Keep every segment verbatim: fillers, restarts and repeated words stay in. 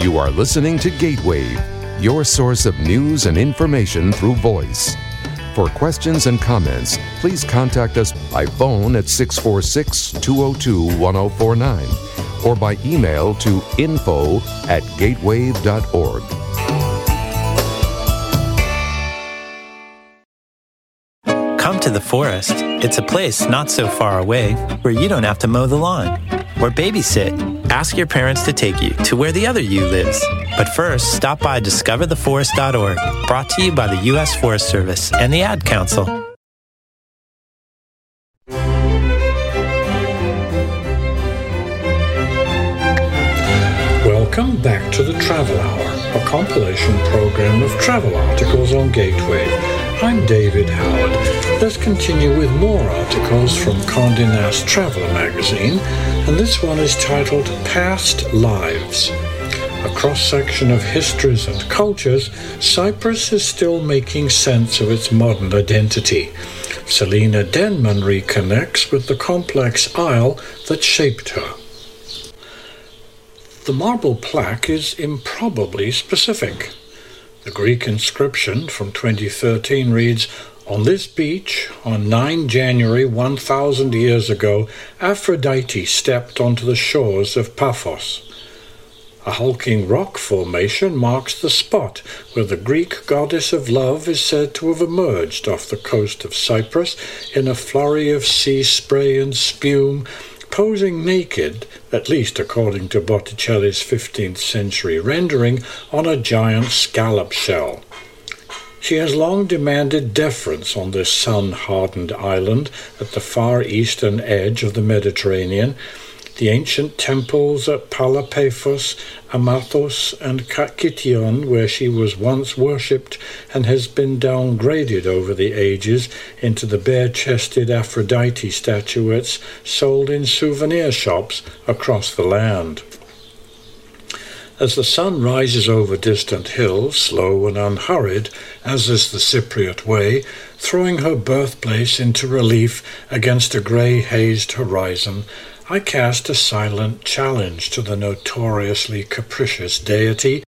You are listening to Gatewave, your source of news and information through voice. For questions and comments, please contact us by phone at six four six, two oh two, one oh four nine or by email to info at gatewave dot org. Come to the forest. It's a place not so far away where you don't have to mow the lawn or babysit. Ask your parents to take you to where the other you lives. But first, stop by discover the forest dot org, brought to you by the U S Forest Service and the Ad Council. Welcome back to the Travel Hour, a compilation program of travel articles on Gateway. I'm David Howard. Let's continue with more articles from Condé Nast Traveler magazine, and this one is titled Past Lives. A cross-section of histories and cultures, Cyprus is still making sense of its modern identity. Selena Denman reconnects with the complex isle that shaped her. The marble plaque is improbably specific. The Greek inscription from twenty thirteen reads, "On this beach, on the ninth of January one thousand years ago, Aphrodite stepped onto the shores of Paphos." A hulking rock formation marks the spot where the Greek goddess of love is said to have emerged off the coast of Cyprus in a flurry of sea spray and spume, posing naked, at least according to Botticelli's fifteenth century rendering, on a giant scallop shell. She has long demanded deference on this sun-hardened island at the far eastern edge of the Mediterranean. The ancient temples at Palapaphos, Amathos, and Kition, where she was once worshipped and has been downgraded over the ages into the bare-chested Aphrodite statuettes sold in souvenir shops across the land. As the sun rises over distant hills, slow and unhurried, as is the Cypriot way, throwing her birthplace into relief against a grey-hazed horizon, I cast a silent challenge to the notoriously capricious deity.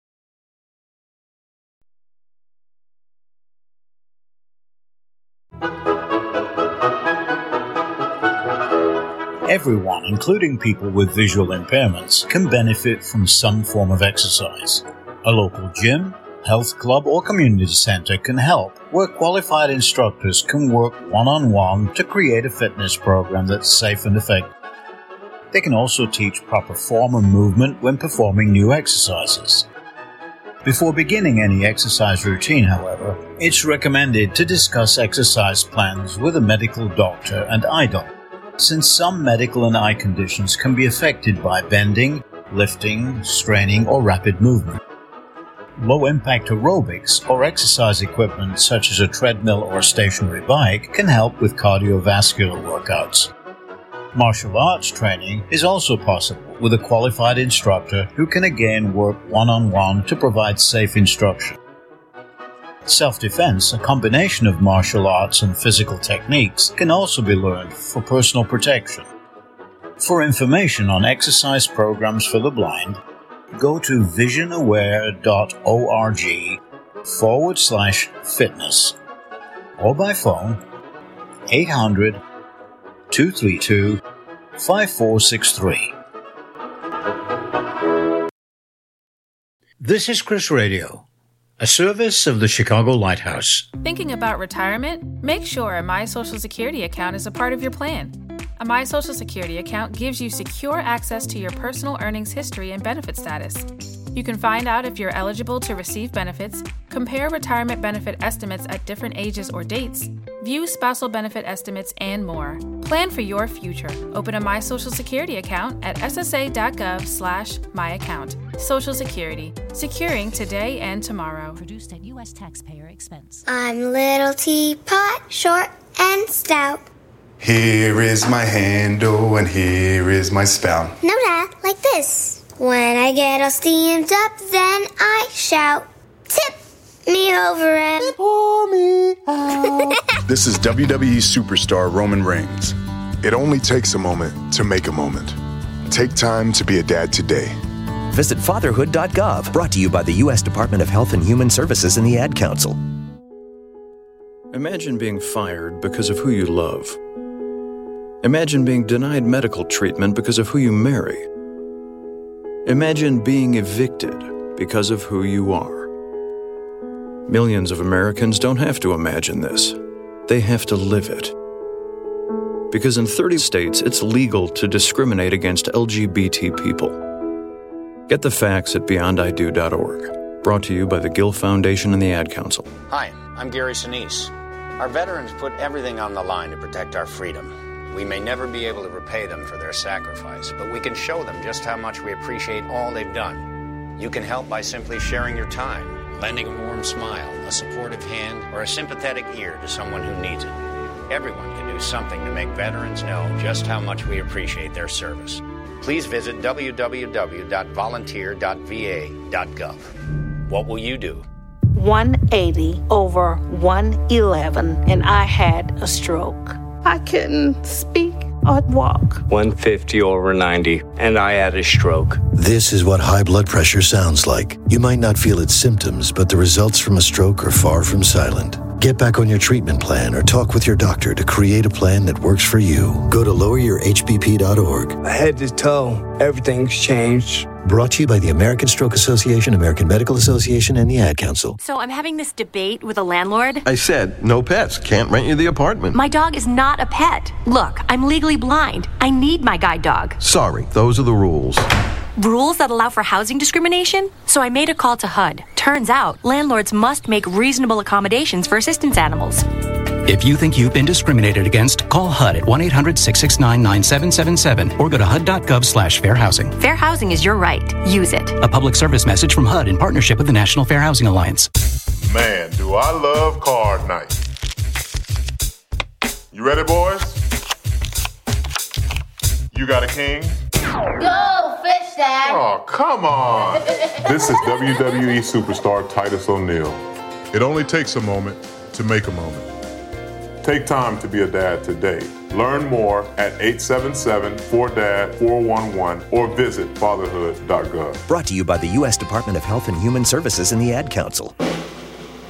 Everyone, including people with visual impairments, can benefit from some form of exercise. A local gym, health club, or community center can help, where qualified instructors can work one-on-one to create a fitness program that's safe and effective. They can also teach proper form and movement when performing new exercises. Before beginning any exercise routine, however, it's recommended to discuss exercise plans with a medical doctor and eye doctor, since some medical and eye conditions can be affected by bending, lifting, straining, or rapid movement. Low-impact aerobics or exercise equipment such as a treadmill or a stationary bike can help with cardiovascular workouts. Martial arts training is also possible with a qualified instructor who can again work one-on-one to provide safe instruction. Self-defense, a combination of martial arts and physical techniques, can also be learned for personal protection. For information on exercise programs for the blind, go to visionaware.org forward slash fitness or by phone eight hundred, two three two, five four six three. This is Chris Radio, a service of the Chicago Lighthouse. Thinking about retirement? Make sure a My Social Security account is a part of your plan. A My Social Security account gives you secure access to your personal earnings history and benefit status. You can find out if you're eligible to receive benefits, compare retirement benefit estimates at different ages or dates, view spousal benefit estimates, and more. Plan for your future. Open a My Social Security account at ssa.gov slash myaccount. Social Security. Securing today and tomorrow. Produced at U S taxpayer expense. I'm Little Teapot, short and stout. Here is my handle and here is my spout. No, Dad, like this. When I get all steamed up, then I shout, tip me over and pour me out. This is W W E superstar Roman Reigns. It only takes a moment to make a moment. Take time to be a dad today. Visit fatherhood dot gov. Brought to you by the U S Department of Health and Human Services and the Ad Council. Imagine being fired because of who you love. Imagine being denied medical treatment because of who you marry. Imagine being evicted because of who you are. Millions of Americans don't have to imagine this. They have to live it. Because in thirty states, it's legal to discriminate against L G B T people. Get the facts at beyond I do dot org. Brought to you by the Gill Foundation and the Ad Council. Hi, I'm Gary Sinise. Our veterans put everything on the line to protect our freedom. We may never be able to repay them for their sacrifice, but we can show them just how much we appreciate all they've done. You can help by simply sharing your time, lending a warm smile, a supportive hand, or a sympathetic ear to someone who needs it. Everyone can do something to make veterans know just how much we appreciate their service. Please visit w w w dot volunteer dot v a dot gov. What will you do? one eighty over one eleven, and I had a stroke. I couldn't speak or walk. one fifty over ninety, and I had a stroke. This is what high blood pressure sounds like. You might not feel its symptoms, but the results from a stroke are far from silent. Get back on your treatment plan or talk with your doctor to create a plan that works for you. Go to lower your h b p dot org. Head to toe, everything's changed. Brought to you by the American Stroke Association, American Medical Association, and the Ad Council. So I'm having this debate with a landlord. I said, no pets. Can't rent you the apartment. My dog is not a pet. Look, I'm legally blind. I need my guide dog. Sorry, those are the rules. Rules that allow for housing discrimination? So I made a call to H U D. Turns out, landlords must make reasonable accommodations for assistance animals. If you think you've been discriminated against, call H U D at one eight hundred six six nine nine seven seven seven or go to H U D dot gov slash fair housing. Fair housing is your right. Use it. A public service message from H U D in partnership with the National Fair Housing Alliance. Man, do I love card night. You ready, boys? You got a king? Go, fish dad! Oh, come on! This is W W E superstar Titus O'Neil. It only takes a moment to make a moment. Take time to be a dad today. Learn more at eight seven seven, four D A D, four one one or visit fatherhood dot gov. Brought to you by the U S Department of Health and Human Services and the Ad Council.